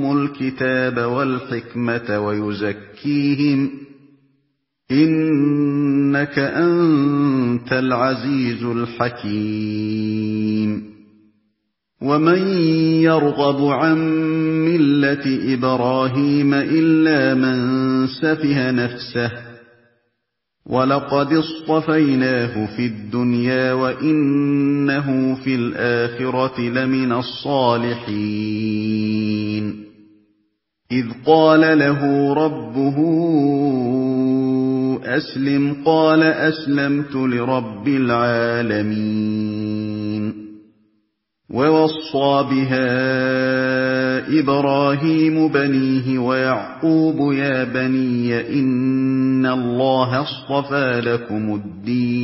الكتاب والحكمة ويزكيهم إنك أنت العزيز الحكيم ومن يرغب عن ملة إبراهيم إلا من سفه نفسه ولقد اصطفيناه في الدنيا وإنه في الآخرة لمن الصالحين إذ قال له ربه أسلم قال أسلمت لرب العالمين ووصى بها إبراهيم بنيه ويعقوب يا بني إن الله اصطفى لكم الدين